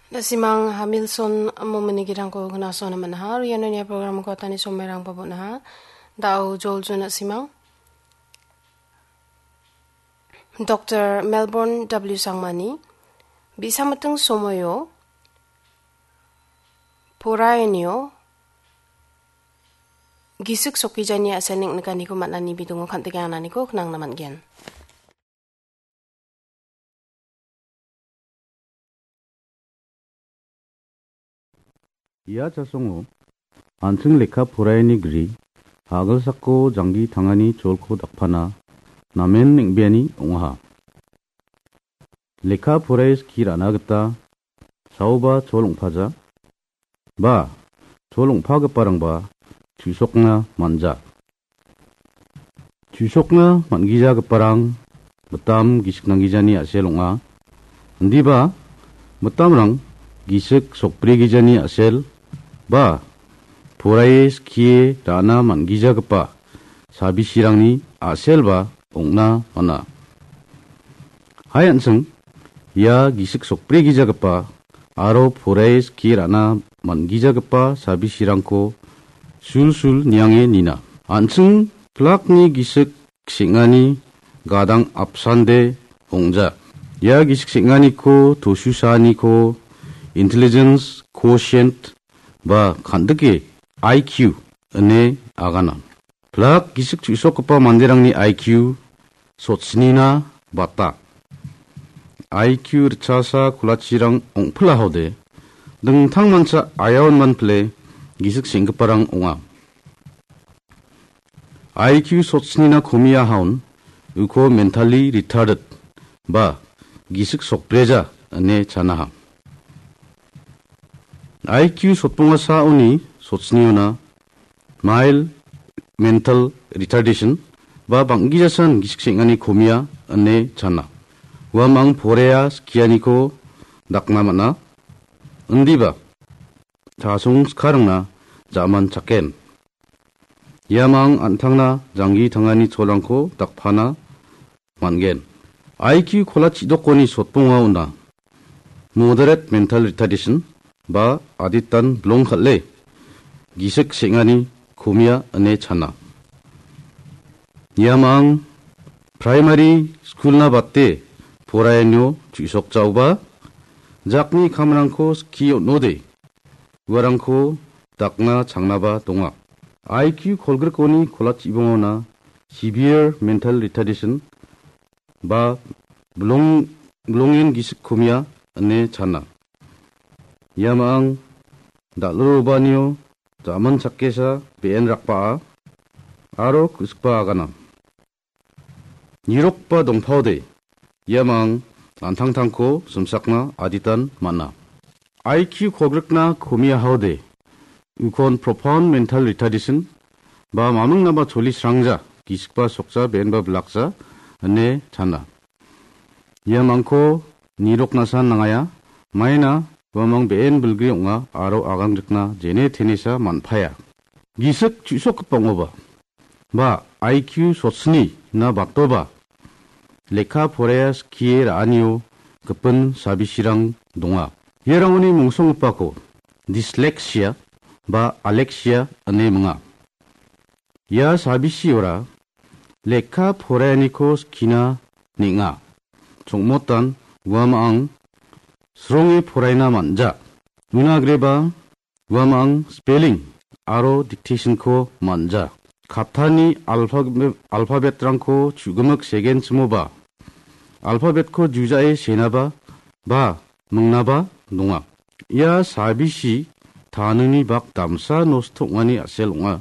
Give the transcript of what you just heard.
Nasimang Hamilton mo manigirang ko gunaso naman ha. Riyan niya program ko tani sumerang pabo na ha. Dao Joljo nasimang. Dr. Melbourne W. Sangmani. Bisa matang sumoyo. Purayan niyo. Gisik sokijan niya asaning nakani ko matnani bidungo kantiganan ni ko knang naman gen. 이하 자성호 안층 레카 포라이니 그리 아글 삭고 장기 당하니 졸코 닥파나 나멘 냉비아니 옹하 레카 포라이스 길 안하겠다 사오바 졸옹파자 바 졸옹파급바랑바 주속나 만자 주속나 만기자 급바랑 무땀 기식낭기자니 아셀옹하 ndiba 무땀랑 기식 속브리기자니 아셀 바 포라이스 키에 라나 만기자 급바 사비시랑니 아셀바 옹나 마나 하얀승 야 기식 속브리기자 급바 아로 포라이스 키에 라나 만기자 급바 사비시랑코 술술 냥에 니나 안승 플락니 기식 싱아니 가당 앞산데 옹자 야 기식 싱아니코 도슈사니코 인텔리전스 코시엔트 바 간득이 IQ ane aganan plak gisik chusok pa mandirangni IQ sotsnina bata IQ rchasa kulachirang ongphla hode dengthang mancha ayawan man ple gisik singparang onga IQ sotsnina khomiya haun uko mentally retarded ba gisik sokpreja ane chanaha IQ sotpunga sauni sotsniuna mild mental retardation ba banggijasan gisikengani komia ane chana wamang porea skianiko daknamana undiba jasung skarangna zaman chaken yamang antangna jangi tangani cholangko dakphana mangen IQ khola chidokoni sotpunga una moderate mental retardation 바 아디탄 블롱칼레 기색 생아니 코미아 ane chana 야망 프라이머리 스쿨나 바테 포라에뇨 주석 자우바 작니 카므랑코 스키오 노데 우아랑코 닥나 장나바 동아 IQ 콜그르코니 콜라치봉오나 severe mental retardation 바 블롱인 기색 코미아 ane chana Yamang daluro banyo zaman chakkesa ben rakpa aro kuskpa agana nirokpa dongphaude yamang antangtangko sumsakna aditan mana IQ kogrikna komia haude ukon profound mental retardation ba mamungnaba choli srangja gisikpa soksa benba blaksa ane chana yamangko niroknasan nangaya maina wamang ben bulgri onga aro agangrikna jene tenisa manphaya gisak chusok pangoba ba IQ sotsni na baktoba lekha 포레야스 키에 아니오 급은 사비시랑 동아 예랑오니 몽송우빠고 디슬렉시아 바 알렉시아 ane mga ya 사비시오라 lekha 포레니코 스키나 닝아 종모단 우아망 스롱이 포라이나 만자 누나 그레바 우아망 스펠링 아로 딕테이션코 만자 카타니 알파벳랑코 주금흑 세겐 스모바 알파벳코 주자의 세나바 바 멍나바 농아 야 사비시 다능이 박 담사 노스통아니 아셀옹아